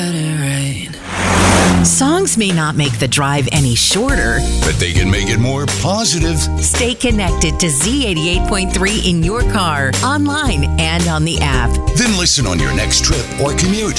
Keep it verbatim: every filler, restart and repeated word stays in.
Songs may not make the drive any shorter, but they can make it more positive. Stay connected to Z eighty-eight point three in your car, online, and on the app. Then listen on your next trip or commute.